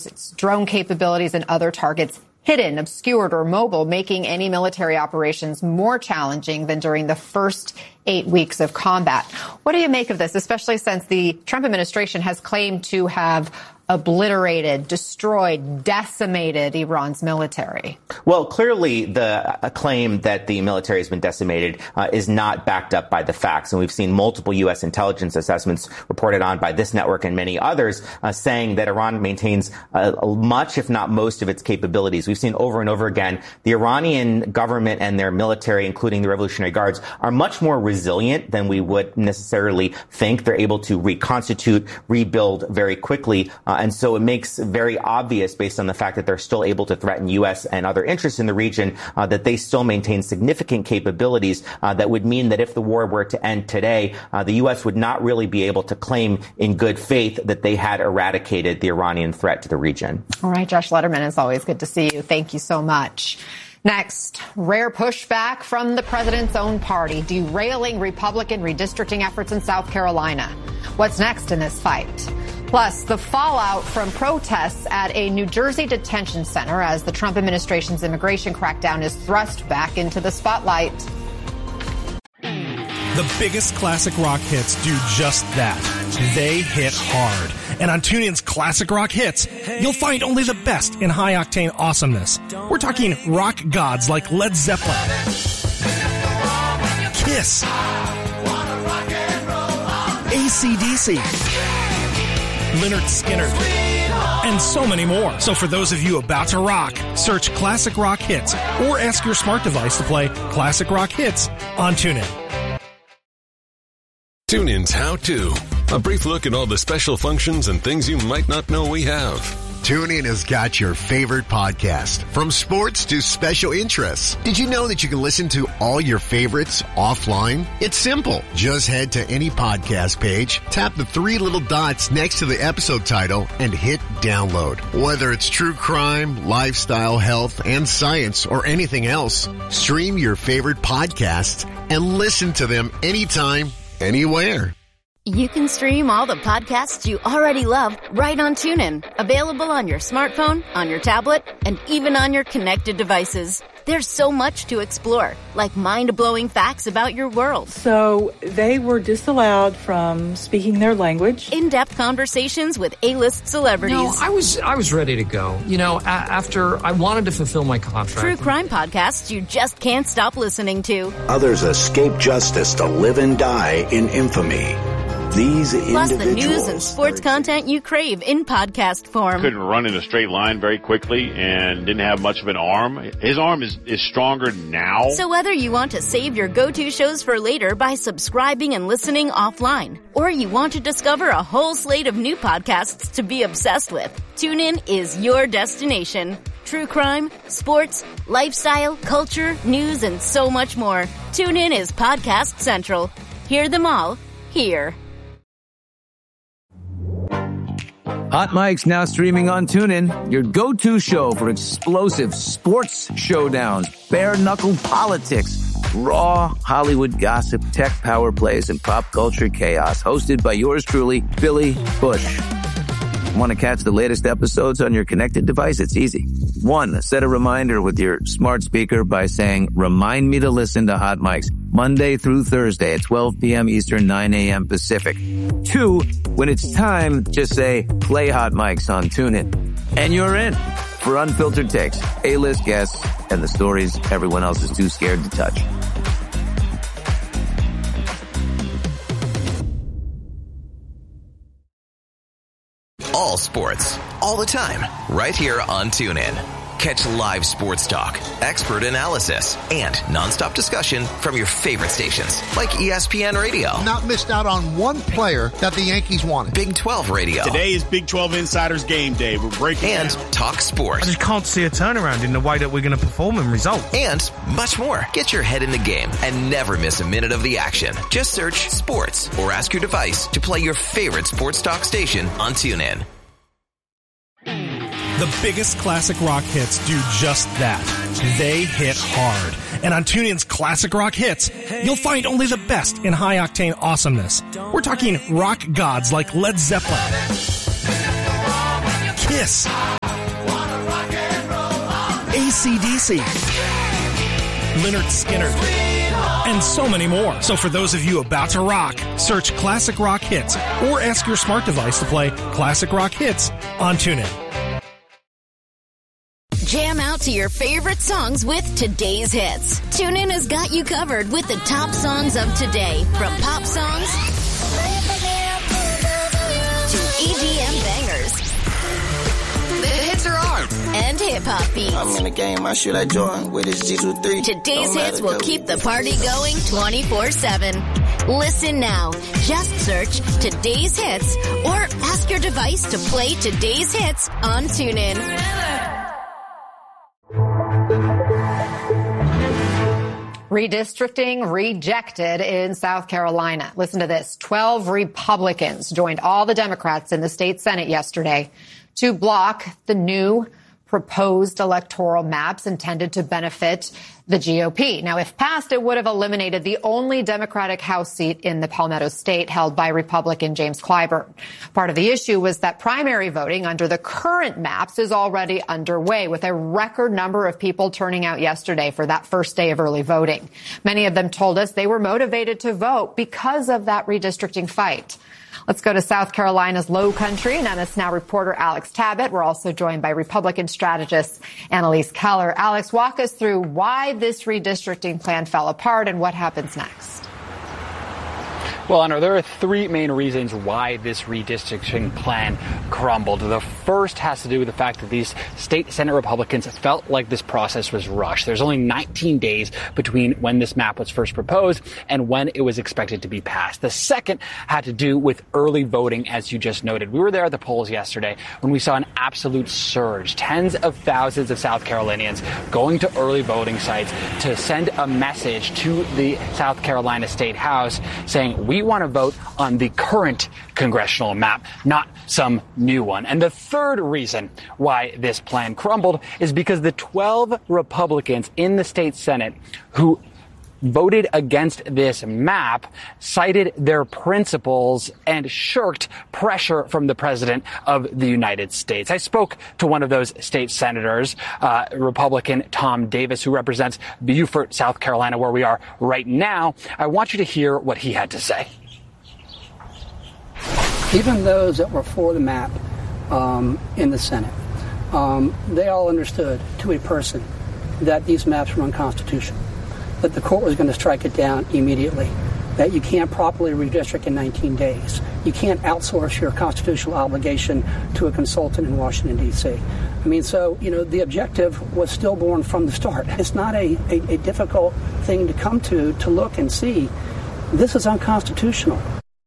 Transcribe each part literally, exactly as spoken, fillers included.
its drone capabilities and other targets hidden, obscured, or mobile, making any military operations more challenging than during the first eight weeks of combat. What do you make of this, especially since the Trump administration has claimed to have obliterated, destroyed, decimated Iran's military? Well, clearly the uh, claim that the military has been decimated uh, is not backed up by the facts. And we've seen multiple U S intelligence assessments reported on by this network and many others uh, saying that Iran maintains uh, much, if not most, of its capabilities. We've seen over and over again the Iranian government and their military, including the Revolutionary Guards, are much more resilient than we would necessarily think. They're able to reconstitute, rebuild very quickly. Uh, And so it makes very obvious, based on the fact that they're still able to threaten U S and other interests in the region, uh, that they still maintain significant capabilities uh, that would mean that if the war were to end today, uh, the U S would not really be able to claim in good faith that they had eradicated the Iranian threat to the region. All right, Josh Lederman, it's always good to see you. Thank you so much. Next, rare pushback from the president's own party, derailing Republican redistricting efforts in South Carolina. What's next in this fight? Plus, the fallout from protests at a New Jersey detention center as the Trump administration's immigration crackdown is thrust back into the spotlight. The biggest classic rock hits do just that. They hit hard. And on TuneIn's Classic Rock Hits, you'll find only the best in high-octane awesomeness. We're talking rock gods like Led Zeppelin, Kiss, A C D C, Lynyrd Skynyrd, and so many more. So for those of you about to rock, search Classic Rock Hits or ask your smart device to play Classic Rock Hits on TuneIn. TuneIn's How To. A brief look at all the special functions and things you might not know we have. TuneIn has got your favorite podcast, from sports to special interests. Did you know that you can listen to all your favorites offline? It's simple. Just head to any podcast page, tap the three little dots next to the episode title, and hit download. Whether it's true crime, lifestyle, health, and science, or anything else, stream your favorite podcasts and listen to them anytime, anywhere. You can stream all the podcasts you already love right on TuneIn. Available on your smartphone, on your tablet, and even on your connected devices. There's so much to explore, like mind-blowing facts about your world. So they were disallowed from speaking their language. In-depth conversations with A-list celebrities. No, I was I was ready to go. You know, a- after I wanted to fulfill my contract. True crime podcasts you just can't stop listening to. Others escape justice to live and die in infamy. These Plus individuals. the news and sports content you crave in podcast form. Couldn't run in a straight line very quickly and didn't have much of an arm. His arm is, is stronger now. So whether you want to save your go-to shows for later by subscribing and listening offline, or you want to discover a whole slate of new podcasts to be obsessed with, TuneIn is your destination. True crime, sports, lifestyle, culture, news, and so much more. TuneIn is Podcast Central. Hear them all here. Hot Mic's now streaming on TuneIn, your go-to show for explosive sports showdowns, bare-knuckle politics, raw Hollywood gossip, tech power plays, and pop culture chaos. Hosted by yours truly, Billy Bush. Want to catch the latest episodes on your connected device? It's easy. One, set a reminder with your smart speaker by saying, "Remind me to listen to Hot Mics Monday through Thursday at twelve p.m. Eastern, nine a.m. Pacific." Two, when it's time, just say, "Play Hot Mics on TuneIn." And you're in for unfiltered takes, A-list guests, and the stories everyone else is too scared to touch. All sports, all the time, right here on TuneIn. Catch live sports talk, expert analysis, and nonstop discussion from your favorite stations, like E S P N Radio. Not missed out on one player that the Yankees wanted. Big twelve Radio. Today is Big twelve Insiders Game Day. We're breaking And down. Talk Sports. I just can't see a turnaround in the way that we're going to perform and result. And much more. Get your head in the game and never miss a minute of the action. Just search sports or ask your device to play your favorite sports talk station on TuneIn. The biggest classic rock hits do just that. They hit hard. And on TuneIn's Classic Rock Hits, you'll find only the best in high-octane awesomeness. We're talking rock gods like Led Zeppelin, Kiss, Kiss, A C D C, Lynyrd Skynyrd, and so many more. So for those of you about to rock, search Classic Rock Hits or ask your smart device to play Classic Rock Hits on TuneIn. Jam out to your favorite songs with today's hits. TuneIn has got you covered with the top songs of today, from pop songs to E D M bangers. The hits are on. And hip-hop beats. I'm in the game, I should I join with this G twenty-three. Today's hits will keep the party going twenty-four seven. Listen now. Just search Today's Hits or ask your device to play Today's Hits on TuneIn. Redistricting rejected in South Carolina. Listen to this. twelve Republicans joined all the Democrats in the state Senate yesterday to block the new proposed electoral maps intended to benefit the G O P. Now, if passed, it would have eliminated the only Democratic House seat in the Palmetto State held by Republican James Clyburn. Part of the issue was that primary voting under the current maps is already underway, with a record number of people turning out yesterday for that first day of early voting. Many of them told us they were motivated to vote because of that redistricting fight. Let's go to South Carolina's Low Country and M S Now reporter Alex Tabbitt. We're also joined by Republican strategist Annalise Keller. Alex, walk us through why this redistricting plan fell apart and what happens next. Well, Anna, there are three main reasons why this redistricting plan crumbled. The first has to do with the fact that these state Senate Republicans felt like this process was rushed. There's only nineteen days between when this map was first proposed and when it was expected to be passed. The second had to do with early voting, as you just noted. We were there at the polls yesterday when we saw an absolute surge. Tens of thousands of South Carolinians going to early voting sites to send a message to the South Carolina State House saying, we want to vote on the current congressional map, not some new one. And the third reason why this plan crumbled is because the twelve Republicans in the state Senate who voted against this map cited their principles and shirked pressure from the president of the United States. I spoke to one of those state senators, uh, Republican Tom Davis, who represents Beaufort, South Carolina, where we are right now. I want you to hear what he had to say. Even those that were for the map um, in the Senate, um, they all understood to a person that these maps were unconstitutional, that the court was going to strike it down immediately, that you can't properly redistrict in nineteen days. You can't outsource your constitutional obligation to a consultant in Washington, D C. I mean, so, you know, the objective was stillborn from the start. It's not a, a, a difficult thing to come to, to look and see. This is unconstitutional.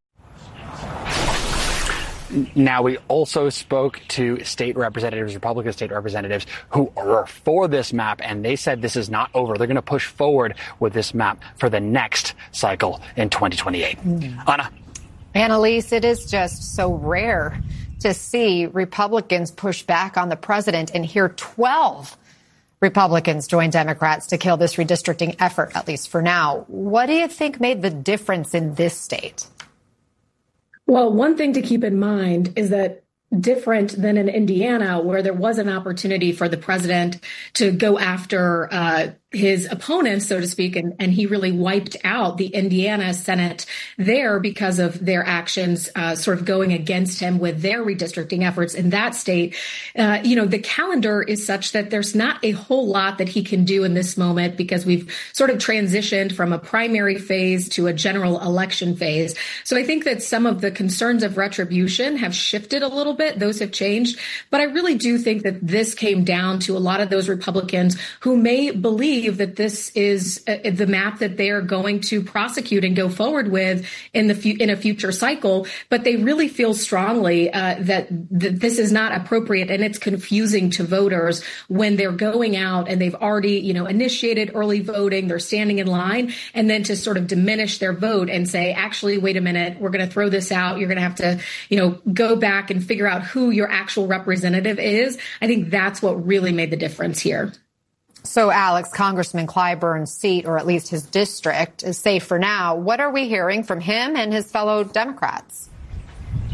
Now, we also spoke to state representatives, Republican state representatives, who are for this map, and they said this is not over. They're going to push forward with this map for the next cycle in twenty twenty-eight. Mm. Anna. Annalise, it is just so rare to see Republicans push back on the president, and here twelve Republicans join Democrats to kill this redistricting effort, at least for now. What do you think made the difference in this state? Well, one thing to keep in mind is that different than in Indiana, where there was an opportunity for the president to go after uh, his opponents, so to speak, and, and he really wiped out the Indiana Senate there because of their actions uh, sort of going against him with their redistricting efforts in that state. Uh, you know, the calendar is such that there's not a whole lot that he can do in this moment because we've sort of transitioned from a primary phase to a general election phase. So I think that some of the concerns of retribution have shifted a little bit. Those have changed. But I really do think that this came down to a lot of those Republicans who may believe that this is uh, the map that they are going to prosecute and go forward with in the fu- in a future cycle. But they really feel strongly uh, that th- this is not appropriate, and it's confusing to voters when they're going out and they've already, you know, initiated early voting. They're standing in line, and then to sort of diminish their vote and say, actually, wait a minute, we're going to throw this out. You're going to have to, you know, go back and figure out who your actual representative is. I think that's what really made the difference here. So, Alex, Congressman Clyburn's seat, or at least his district, is safe for now. What are we hearing from him and his fellow Democrats?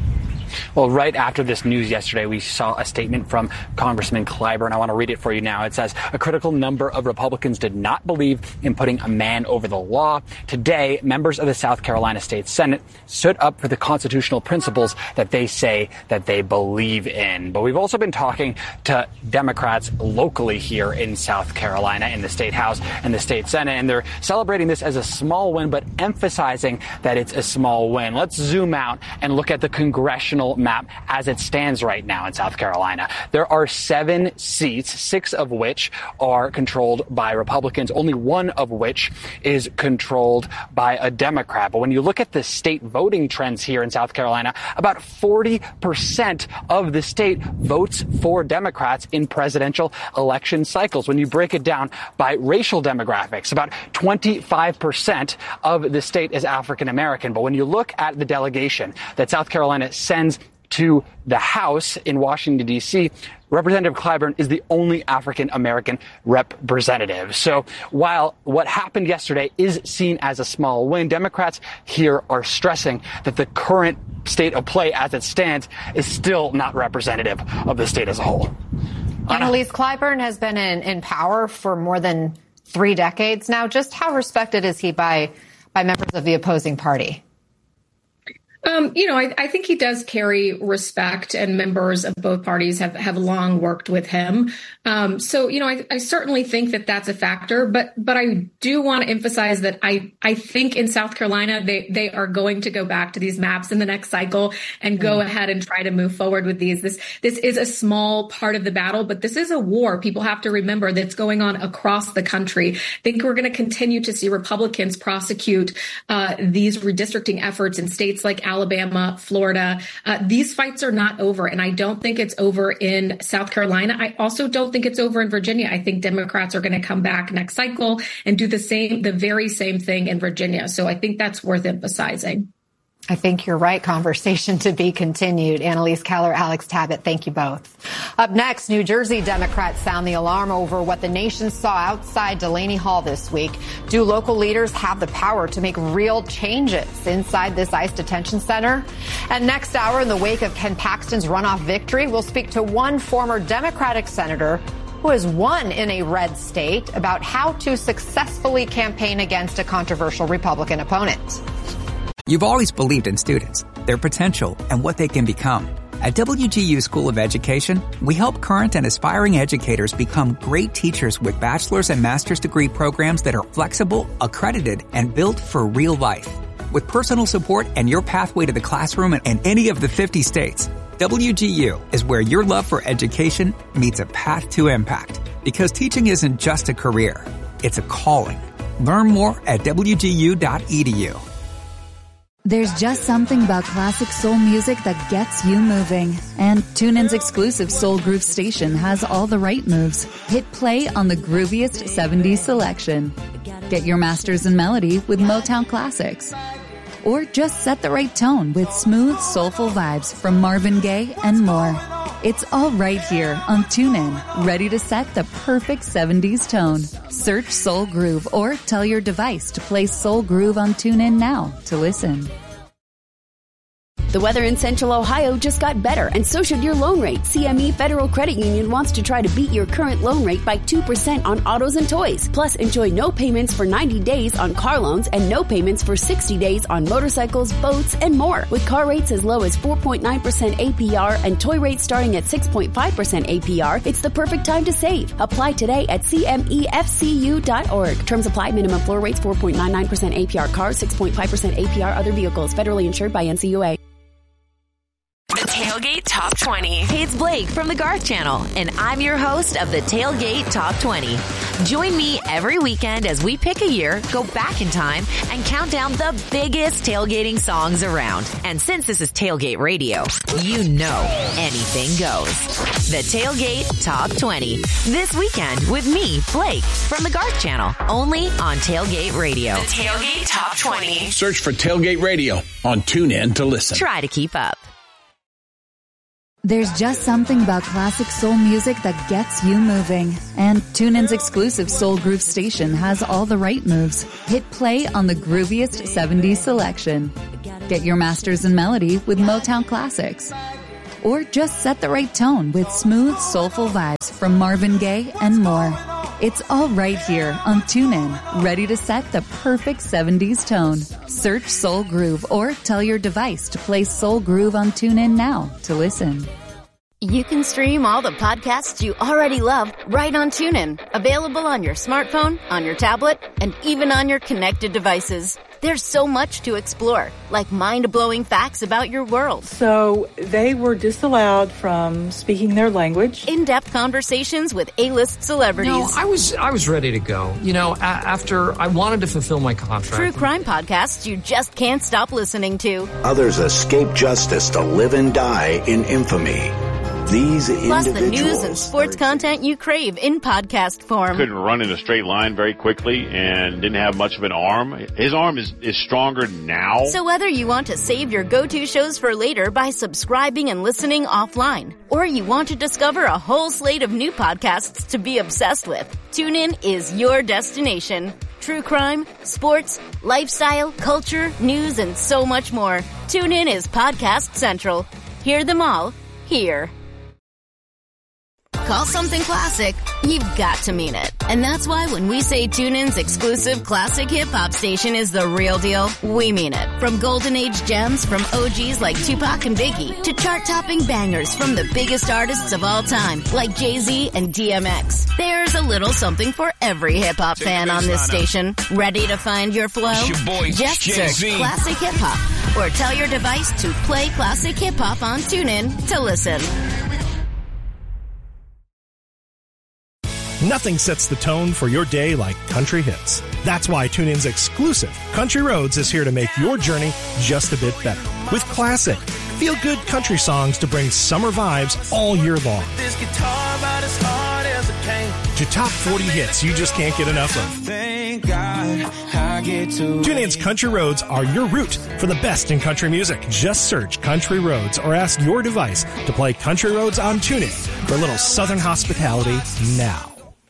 Well, right after this news yesterday, we saw a statement from Congressman Clyburn. I want to read it for you now. It says, a critical number of Republicans did not believe in putting a man over the law. Today, members of the South Carolina State Senate stood up for the constitutional principles that they say that they believe in. But we've also been talking to Democrats locally here in South Carolina in the State House and the State Senate, and they're celebrating this as a small win, but emphasizing that it's a small win. Let's zoom out and look at the congressional map as it stands right now in South Carolina. There are seven seats, six of which are controlled by Republicans, only one of which is controlled by a Democrat. But when you look at the state voting trends here in South Carolina, about forty percent of the state votes for Democrats in presidential election cycles. When you break it down by racial demographics, about twenty-five percent of the state is African American. But when you look at the delegation that South Carolina sends to the House in Washington, D C, Representative Clyburn is the only African-American representative. So while what happened yesterday is seen as a small win, Democrats here are stressing that the current state of play as it stands is still not representative of the state as a whole. Annalise, Clyburn has been in, in power for more than three decades now. Just how respected is he by, by members of the opposing party? Um, you know, I, I think he does carry respect, and members of both parties have, have long worked with him. Um, so, you know, I, I certainly think that that's a factor. But but I do want to emphasize that I, I think in South Carolina, they, they are going to go back to these maps in the next cycle and go mm. ahead and try to move forward with these. This this is a small part of the battle, but this is a war. People have to remember that's going on across the country. I think we're going to continue to see Republicans prosecute uh, these redistricting efforts in states like Alabama, Florida. Uh, these fights are not over, and I don't think it's over in South Carolina. I also don't think it's over in Virginia. I think Democrats are going to come back next cycle and do the same, the very same thing in Virginia. So I think that's worth emphasizing. I think you're right. Conversation to be continued. Annalise Keller, Alex Tabbitt, thank you both. Up next, New Jersey Democrats sound the alarm over what the nation saw outside Delaney Hall this week. Do local leaders have the power to make real changes inside this ICE detention center? And next hour, in the wake of Ken Paxton's runoff victory, we'll speak to one former Democratic senator who has won in a red state about how to successfully campaign against a controversial Republican opponent. You've always believed in students, their potential, and what they can become. At W G U School of Education, we help current and aspiring educators become great teachers with bachelor's and master's degree programs that are flexible, accredited, and built for real life. With personal support and your pathway to the classroom in any of the fifty states, W G U is where your love for education meets a path to impact. Because teaching isn't just a career, it's a calling. Learn more at W G U dot E D U. There's just something about classic soul music that gets you moving. And TuneIn's exclusive Soul Groove station has all the right moves. Hit play on the grooviest seventies selection. Get your masters in melody with Motown classics. Or just set the right tone with smooth, soulful vibes from Marvin Gaye and more. It's all right here on TuneIn, ready to set the perfect seventies tone. Search Soul Groove or tell your device to play Soul Groove on TuneIn now to listen. The weather in Central Ohio just got better, and so should your loan rate. C M E Federal Credit Union wants to try to beat your current loan rate by two percent on autos and toys. Plus, enjoy no payments for ninety days on car loans and no payments for sixty days on motorcycles, boats, and more. With car rates as low as four point nine percent A P R and toy rates starting at six point five percent A P R, it's the perfect time to save. Apply today at C M E F C U dot org. Terms apply. Minimum floor rates four point nine nine percent A P R cars, six point five percent A P R other vehicles. Federally insured by N C U A. The Tailgate Top twenty. Hey, it's Blake from the Garth Channel, and I'm your host of the Tailgate Top twenty. Join me every weekend as we pick a year, go back in time, and count down the biggest tailgating songs around. And since this is Tailgate Radio, you know anything goes. The Tailgate Top twenty. This weekend with me, Blake, from the Garth Channel, only on Tailgate Radio. The Tailgate Top twenty. Search for Tailgate Radio on TuneIn to listen. Try to keep up. There's just something about classic soul music that gets you moving. And TuneIn's exclusive Soul Groove station has all the right moves. Hit play on the grooviest seventies selection. Get your masters in melody with Motown Classics. Or just set the right tone with smooth, soulful vibes from Marvin Gaye and more. It's all right here on TuneIn, ready to set the perfect seventies tone. Search Soul Groove or tell your device to play Soul Groove on TuneIn now to listen. You can stream all the podcasts you already love right on TuneIn. Available on your smartphone, on your tablet, and even on your connected devices. There's so much to explore, like mind-blowing facts about your world. So they were disallowed from speaking their language. In-depth conversations with A-list celebrities. No, I was I was ready to go. You know, a- after I wanted to fulfill my contract. True crime podcasts you just can't stop listening to. Others escape justice to live and die in infamy. These Plus individuals. the news and sports content you crave in podcast form. Couldn't run in a straight line very quickly and didn't have much of an arm. His arm is, is stronger now. So whether you want to save your go-to shows for later by subscribing and listening offline, or you want to discover a whole slate of new podcasts to be obsessed with, TuneIn is your destination. True crime, sports, lifestyle, culture, news, and so much more. TuneIn is Podcast Central. Hear them all here. Call something classic, you've got to mean it. And that's why when we say TuneIn's exclusive classic hip-hop station is the real deal, we mean it. From golden age gems from O Gs like Tupac and Biggie to chart-topping bangers from the biggest artists of all time like Jay-Z and D M X. There's a little something for every hip-hop fan on this station. Ready to find your flow? It's your boy, Just Jay-Z. search Classic Hip-Hop or tell your device to play Classic Hip-Hop on TuneIn to listen. Nothing sets the tone for your day like country hits. That's why TuneIn's exclusive Country Roads is here to make your journey just a bit better. With classic, feel-good country songs to bring summer vibes all year long. This guitar about as hard as a cane. To top forty hits you just can't get enough of. Thank God I get to TuneIn's Country Roads are your route for the best in country music. Just search Country Roads or ask your device to play Country Roads on TuneIn for a little Southern hospitality now.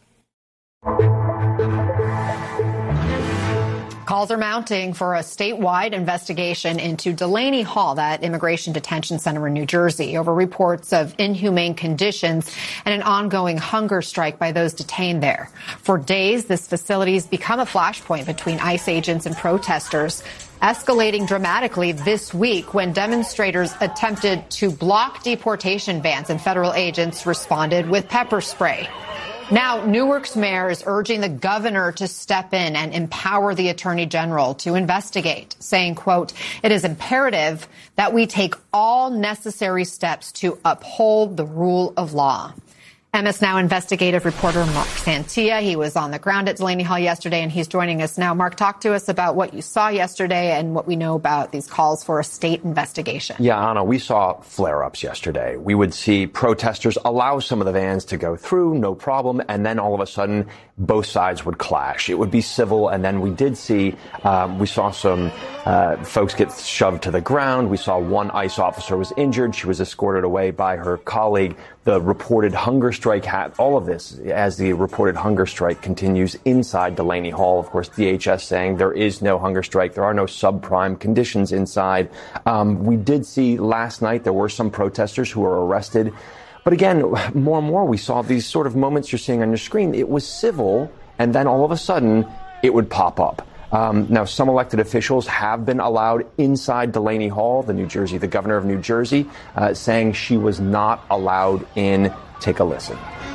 Calls are mounting for a statewide investigation into Delaney Hall, that immigration detention center in New Jersey, over reports of inhumane conditions and an ongoing hunger strike by those detained there. For days, this facility has become a flashpoint between ICE agents and protesters, escalating dramatically this week when demonstrators attempted to block deportation vans and federal agents responded with pepper spray. Now, Newark's mayor is urging the governor to step in and empower the attorney general to investigate, saying, quote, "It is imperative that we take all necessary steps to uphold the rule of law." M S Now investigative reporter Mark Santia, he was on the ground at Delaney Hall yesterday, and he's joining us now. Mark, talk to us about what you saw yesterday and what we know about these calls for a state investigation. Yeah, Anna, we saw flare-ups yesterday. We would see protesters allow some of the vans to go through, no problem, and then all of a sudden both sides would clash. It would be civil, and then we did see, um, we saw some uh, folks get shoved to the ground. We saw one ICE officer was injured. She was escorted away by her colleague. The reported hunger strike hat, all of this as the reported hunger strike continues inside Delaney Hall. Of course, D H S saying there is no hunger strike. There are no subprime conditions inside. Um, we did see last night there were some protesters who were arrested. But again, more and more we saw these sort of moments you're seeing on your screen. It was civil, and then all of a sudden it would pop up. Um, now, some elected officials have been allowed inside Delaney Hall. The New Jersey, the governor of New Jersey, uh, saying she was not allowed in. Take a listen.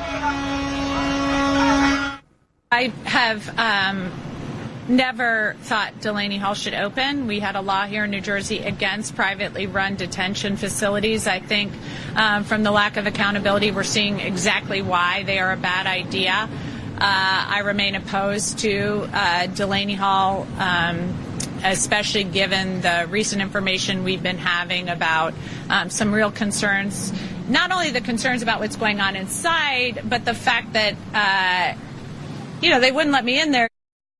I have um, never thought Delaney Hall should open. We had a law here in New Jersey against privately run detention facilities. I think um, from the lack of accountability, we're seeing exactly why they are a bad idea. Uh, I remain opposed to uh, Delaney Hall, um, especially given the recent information we've been having about um, some real concerns, not only the concerns about what's going on inside, but the fact that, uh, you know, they wouldn't let me in there.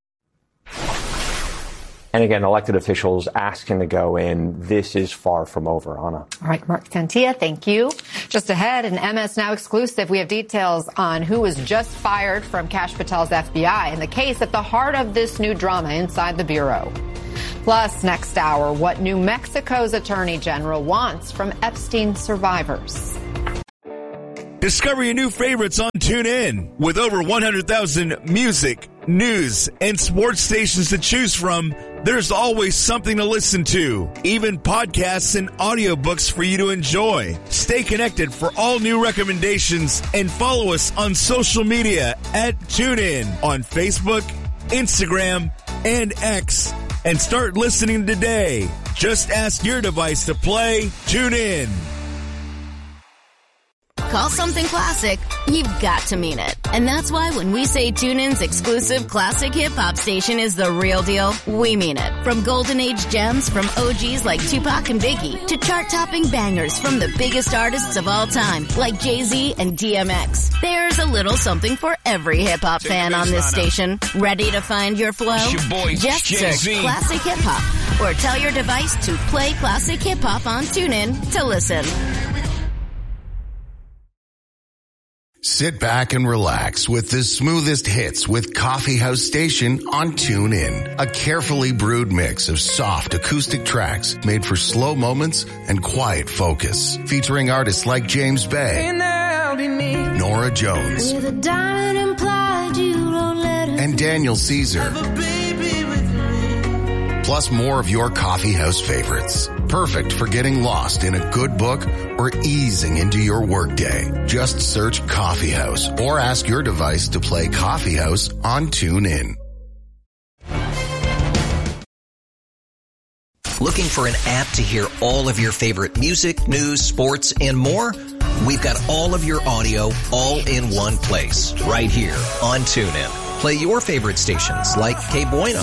And again, elected officials asking to go in. This is far from over, Anna. All right, Mark Santia, thank you. Just ahead, an M S Now exclusive. We have details on who was just fired from Kash Patel's F B I and the case at the heart of this new drama inside the Bureau. Plus, next hour, what New Mexico's Attorney General wants from Epstein survivors. Discover your new favorites on TuneIn. With over one hundred thousand music, news, and sports stations to choose from, there's always something to listen to. Even podcasts and audiobooks for you to enjoy. Stay connected for all new recommendations and follow us on social media at TuneIn on Facebook, Instagram, and X. And start listening today. Just ask your device to play TuneIn. Call something classic, you've got to mean it. And that's why when we say TuneIn's exclusive classic hip-hop station is the real deal, we mean it. From golden age gems from O Gs like Tupac and Biggie to chart-topping bangers from the biggest artists of all time like Jay-Z and D M X. There's a little something for every hip-hop fan on this station. Ready to find your flow? It's your boy, Just Jay-Z. search Classic Hip-Hop or tell your device to play Classic Hip-Hop on TuneIn to listen. Sit back and relax with the smoothest hits with Coffee House Station on TuneIn. A carefully brewed mix of soft acoustic tracks made for slow moments and quiet focus. Featuring artists like James Bay, Nora Jones, and Daniel Caesar. Plus more of your coffee house favorites. Perfect for getting lost in a good book or easing into your workday. Just search Coffee House or ask your device to play Coffee House on TuneIn. Looking for an app to hear all of your favorite music, news, sports, and more? We've got all of your audio all in one place, right here on TuneIn. Play your favorite stations like K Bueno,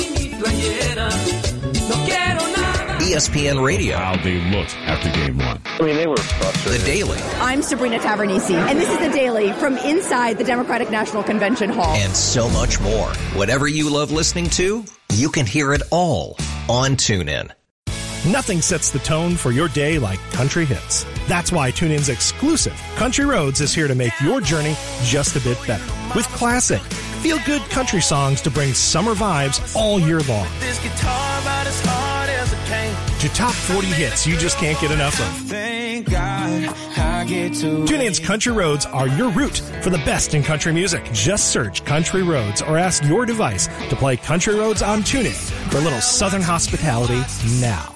E S P N Radio. How they looked after game one. I mean, they were frustrated. The Daily. I'm Sabrina Tavernisi, and this is The Daily from inside the Democratic National Convention Hall. And so much more. Whatever you love listening to, you can hear it all on TuneIn. Nothing sets the tone for your day like country hits. That's why TuneIn's exclusive Country Roads is here to make your journey just a bit better. With classic, feel-good country songs to bring summer vibes all year long. This guitar about as hard as a pain. To top forty hits you just can't get enough of. Thank God I get to. TuneIn's Country Roads are your route for the best in country music. Just search Country Roads or ask your device to play Country Roads on TuneIn for a little Southern hospitality now.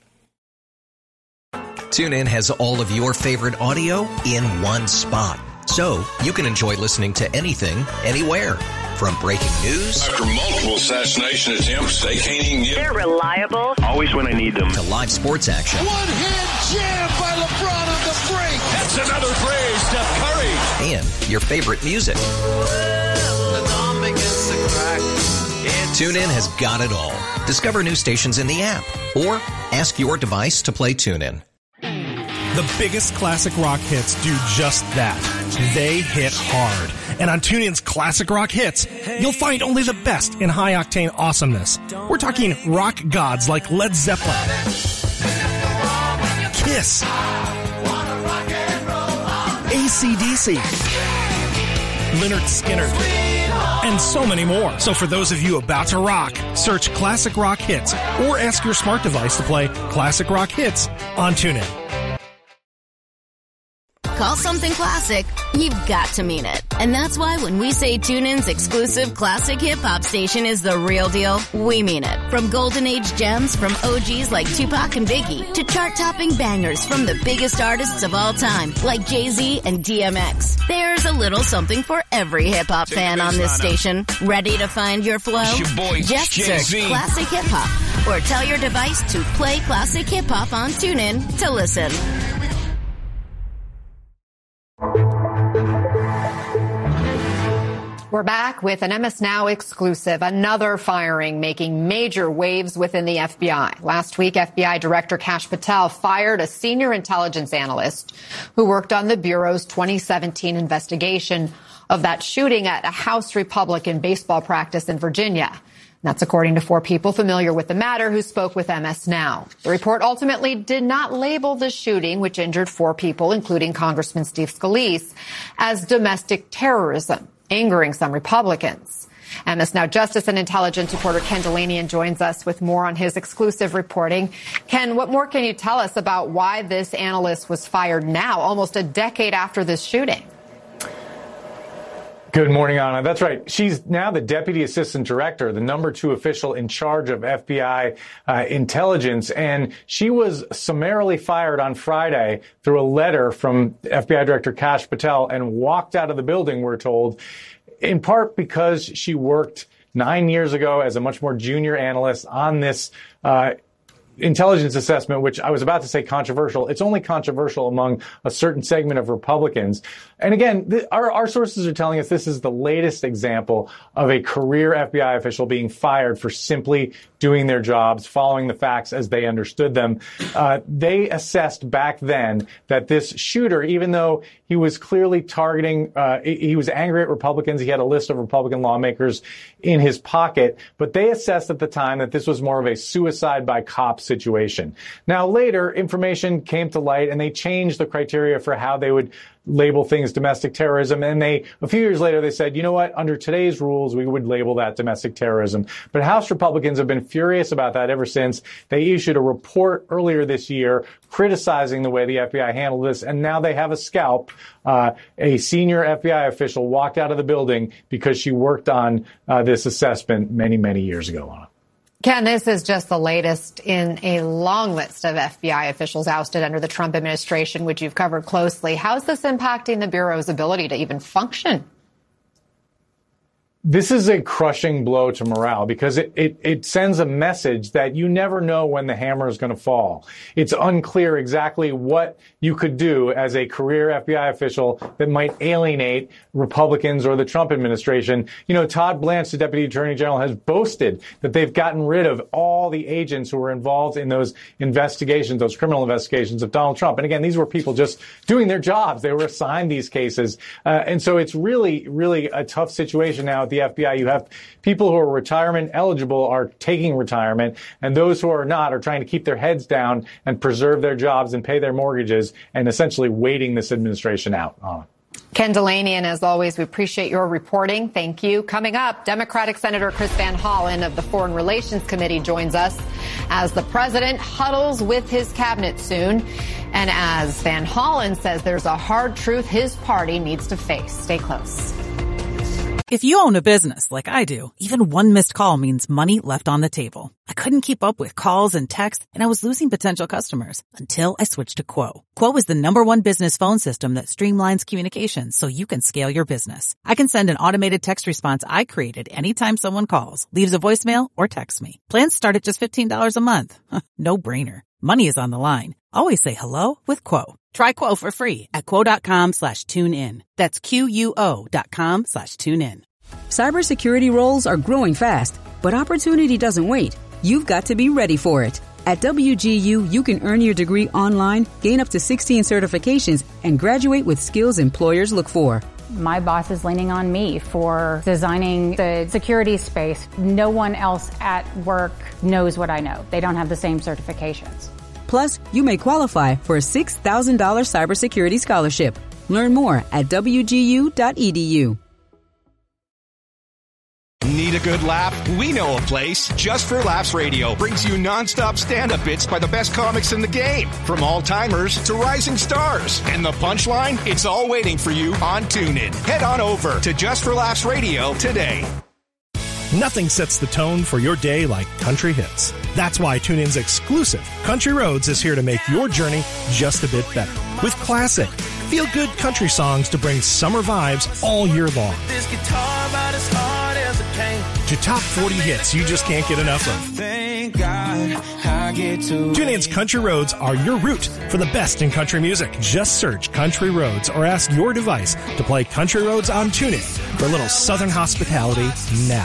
TuneIn has all of your favorite audio in one spot. So you can enjoy listening to anything, anywhere. From breaking news. After multiple assassination attempts, they can't even get. They're reliable. Always when I need them. To live sports action. One hand jam by LeBron on the break. That's another phrase, Steph Curry. And your favorite music. TuneIn has got it all. Discover new stations in the app. Or ask your device to play TuneIn. The biggest classic rock hits do just that. They hit hard. And on TuneIn's Classic Rock Hits, you'll find only the best in high-octane awesomeness. We're talking rock gods like Led Zeppelin, Kiss, A C D C, Lynyrd Skynyrd, and so many more. So for those of you about to rock, search Classic Rock Hits or ask your smart device to play Classic Rock Hits on TuneIn. Call something classic, you've got to mean it. And that's why when we say TuneIn's exclusive classic hip-hop station is the real deal, we mean it. From golden age gems from O Gs like Tupac and Biggie to chart-topping bangers from the biggest artists of all time like Jay-Z and D M X. There's a little something for every hip-hop fan on this station. Ready to find your flow? It's your boy, Just Jay-Z. search Classic Hip-Hop or tell your device to play Classic Hip-Hop on TuneIn to listen. We're back with an M S Now exclusive, another firing making major waves within the F B I. Last week, F B I Director Kash Patel fired a senior intelligence analyst who worked on the Bureau's twenty seventeen investigation of that shooting at a House Republican baseball practice in Virginia. That's according to four people familiar with the matter who spoke with M S Now. The report ultimately did not label the shooting, which injured four people, including Congressman Steve Scalise, as domestic terrorism, angering some Republicans. M S Now Justice and Intelligence reporter Ken Dilanian joins us with more on his exclusive reporting. Ken, what more can you tell us about why this analyst was fired now, almost a decade after this shooting? Good morning, Anna. That's right. She's now the Deputy Assistant Director, the number two official in charge of F B I uh, intelligence. And she was summarily fired on Friday through a letter from F B I Director Kash Patel and walked out of the building, we're told, in part because she worked nine years ago as a much more junior analyst on this uh intelligence assessment, which I was about to say controversial. It's only controversial among a certain segment of Republicans. And again, th- our, our sources are telling us this is the latest example of a career F B I official being fired for simply doing their jobs, following the facts as they understood them. Uh, they assessed back then that this shooter, even though he was clearly targeting, uh, he was angry at Republicans, he had a list of Republican lawmakers in his pocket, but they assessed at the time that this was more of a suicide by cop situation. Now, later, information came to light and they changed the criteria for how they would label things domestic terrorism. And they, a few years later, they said, you know what, under today's rules, we would label that domestic terrorism. But House Republicans have been furious about that ever since. They issued a report earlier this year criticizing the way the F B I handled this. And now they have a scalp. Uh, a senior F B I official walked out of the building because she worked on uh, this assessment many, many years ago on it. Ken, this is just the latest in a long list of F B I officials ousted under the Trump administration, which you've covered closely. How's this impacting the Bureau's ability to even function? This is a crushing blow to morale because it, it, it sends a message that you never know when the hammer is going to fall. It's unclear exactly what you could do as a career F B I official that might alienate Republicans or the Trump administration. You know, Todd Blanche, the Deputy Attorney General, has boasted that they've gotten rid of all the agents who were involved in those investigations, those criminal investigations of Donald Trump. And again, these were people just doing their jobs. They were assigned these cases. Uh, and so it's really, really a tough situation now at the F B I. You have people who are retirement eligible are taking retirement, and those who are not are trying to keep their heads down and preserve their jobs and pay their mortgages and essentially waiting this administration out. Uh. Ken Dilanian, as always, we appreciate your reporting. Thank you. Coming up, Democratic Senator Chris Van Hollen of the Foreign Relations Committee joins us as the president huddles with his cabinet soon. And as Van Hollen says, there's a hard truth his party needs to face. Stay close. If you own a business like I do, even one missed call means money left on the table. I couldn't keep up with calls and texts, and I was losing potential customers until I switched to Quo. Quo is the number one business phone system that streamlines communications so you can scale your business. I can send an automated text response I created anytime someone calls, leaves a voicemail, or texts me. Plans start at just fifteen dollars a month. No brainer. Money is on the line. Always say hello with Quo. Try Quo for free at quo.com slash tune in. That's Q-U-O dot com slash tune in. Cybersecurity roles are growing fast, but opportunity doesn't wait. You've got to be ready for it. At W G U, you can earn your degree online, gain up to sixteen certifications, and graduate with skills employers look for. My boss is leaning on me for designing the security space. No one else at work knows what I know. They don't have the same certifications. Plus, you may qualify for a six thousand dollars cybersecurity scholarship. Learn more at W G U dot E D U. Need a good laugh? We know a place. Just for Laughs Radio brings you nonstop stand-up bits by the best comics in the game. From all-timers to rising stars. And the punchline? It's all waiting for you on TuneIn. Head on over to Just for Laughs Radio today. Nothing sets the tone for your day like country hits. That's why TuneIn's exclusive Country Roads is here to make your journey just a bit better. With classic, feel-good country songs to bring summer vibes all year long. This guitar about as hard as it came. To top forty hits you just can't get enough of. Thank God I get to. TuneIn's Country Roads are your route for the best in country music. Just search Country Roads or ask your device to play Country Roads on TuneIn for a little southern hospitality now.